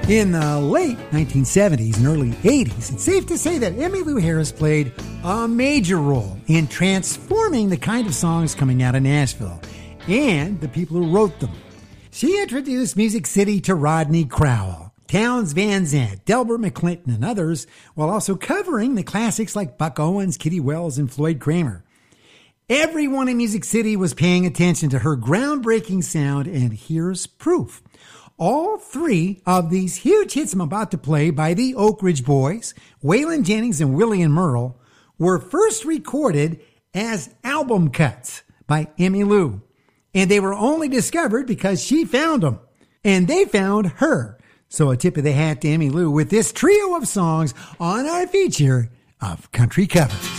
In the late 1970s and early 80s, it's safe to say that Emmylou Harris played a major role in transforming the kind of songs coming out of Nashville and the people who wrote them. She introduced Music City to Rodney Crowell, Townes Van Zandt, Delbert McClinton, and others, while also covering the classics like Buck Owens, Kitty Wells, and Floyd Cramer. Everyone in Music City was paying attention to her groundbreaking sound, and here's proof. All three of these huge hits I'm about to play by the Oak Ridge Boys, Waylon Jennings and Willie and Merle, were first recorded as album cuts by Emmylou. And they were only discovered because she found them. And they found her. So a tip of the hat to Emmylou with this trio of songs on our feature of Country Covers.